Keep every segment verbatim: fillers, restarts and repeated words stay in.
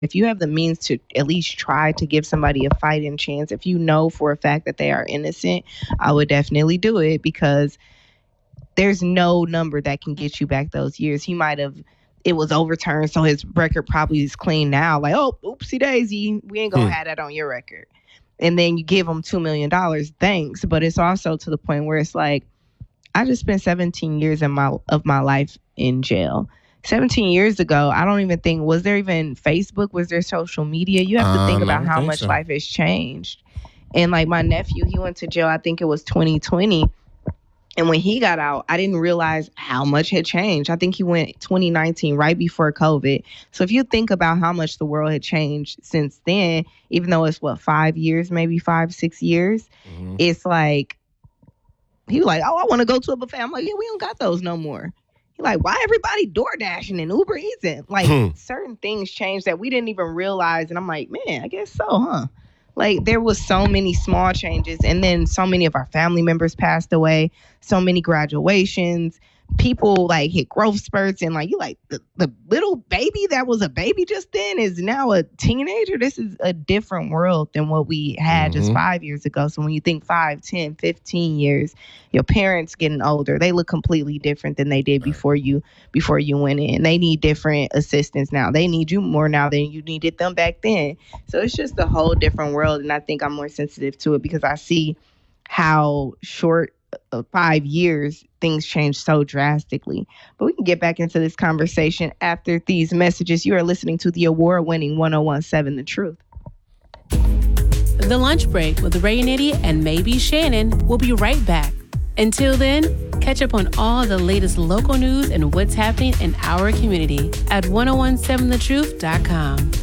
If you have the means to at least try to give somebody a fighting chance, if you know for a fact that they are innocent, I would definitely do it, because there's no number that can get you back those years. He might have, it was overturned, so his record probably is clean now. Like, oh, oopsie daisy, we ain't gonna hmm. have that on your record. And then you give them two million dollars, thanks. But it's also to the point where it's like, I just spent seventeen years in my of my life in jail. seventeen years ago, I don't even think, was there even Facebook? Was there social media? You have to think um, about how think much so. life has changed. And like my nephew, he went to jail, I think it was twenty twenty. And when he got out, I didn't realize how much had changed. I think he went twenty nineteen, right before COVID. So if you think about how much the world had changed since then, even though it's what, five years, maybe five, six years, mm-hmm. it's like, he was like, oh, I want to go to a buffet. I'm like, yeah, we don't got those no more. He like, why everybody door dashing and Uber Eats? Like hmm. certain things changed that we didn't even realize. And I'm like, man, I guess so, huh? Like, there was so many small changes, and then so many of our family members passed away, so many graduations, people like hit growth spurts, and like, you like the, the little baby that was a baby just then is now a teenager. This is a different world than what we had mm-hmm. just five years ago. So when you think five, ten, fifteen years, your parents getting older, they look completely different than they did before you before you went in. They need different assistance now. They need you more now than you needed them back then. So it's just a whole different world, and I think I'm more sensitive to it because I see how short of five years things change so drastically. But we can get back into this conversation after these messages. You are listening to the award-winning one oh one point seven The Truth. The Lunch Break with Ray and Eddie and maybe Shannon will be right back. Until then, catch up on all the latest local news and what's happening in our community at ten seventeen the truth dot com.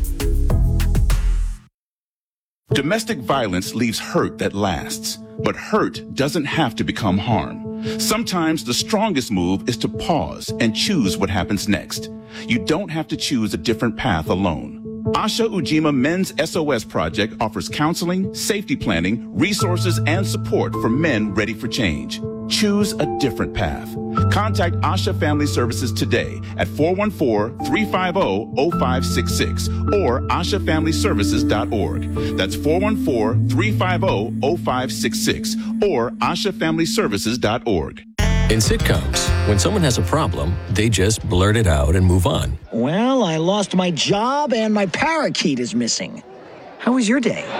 Domestic violence leaves hurt that lasts, but hurt doesn't have to become harm. Sometimes the strongest move is to pause and choose what happens next. You don't have to choose a different path alone. Asha Ujima Men's S O S Project offers counseling, safety planning, resources, and support for men ready for change. Choose a different path. Contact Asha Family Services today at four one four, three five zero, zero five six six or asha family services dot org. That's four one four, three five zero, zero five six six or asha family services dot org. In sitcoms, when someone has a problem, they just blurt it out and move on. Well, I lost my job and my parakeet is missing. How was your day?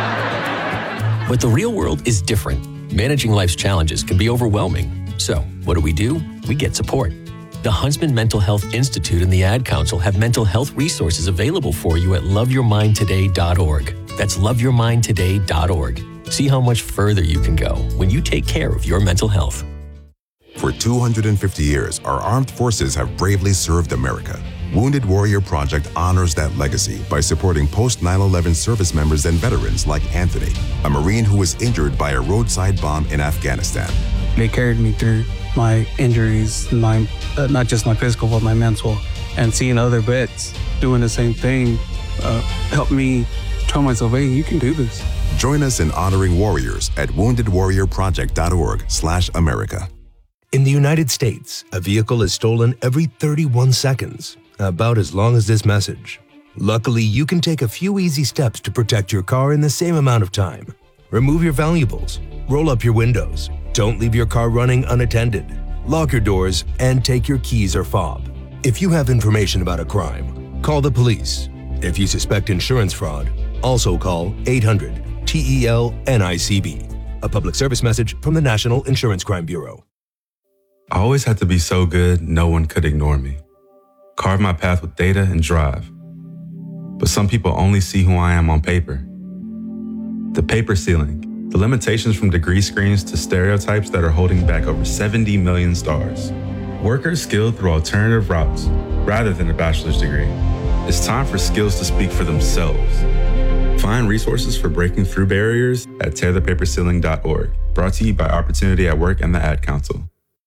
But the real world is different. Managing life's challenges can be overwhelming. So, what do we do? We get support. The Huntsman Mental Health Institute and the Ad Council have mental health resources available for you at love your mind today dot org. That's love your mind today dot org. See how much further you can go when you take care of your mental health. For two hundred fifty years, our armed forces have bravely served America. Wounded Warrior Project honors that legacy by supporting post nine eleven service members and veterans like Anthony, a Marine who was injured by a roadside bomb in Afghanistan. They carried me through my injuries, my uh, not just my physical, but my mental. And seeing other vets doing the same thing uh, helped me tell myself, hey, you can do this. Join us in honoring warriors at wounded warrior project dot org slash America. In the United States, a vehicle is stolen every thirty-one seconds, about as long as this message. Luckily, you can take a few easy steps to protect your car in the same amount of time. Remove your valuables, roll up your windows, don't leave your car running unattended, lock your doors, and take your keys or fob. If you have information about a crime, call the police. If you suspect insurance fraud, also call eight hundred T E L N I C B. A public service message from the National Insurance Crime Bureau. I always had to be so good, no one could ignore me. Carve my path with data and drive. But some people only see who I am on paper. The paper ceiling, the limitations from degree screens to stereotypes that are holding back over seventy million stars. Workers skilled through alternative routes, rather than a bachelor's degree. It's time for skills to speak for themselves. Find resources for breaking through barriers at tear the paper ceiling dot org. Brought to you by Opportunity at Work and the Ad Council.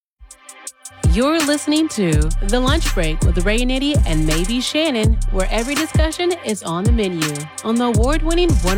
You're listening to The Lunch Break with Ray and Eddie and maybe Shannon, where every discussion is on the menu on the award-winning one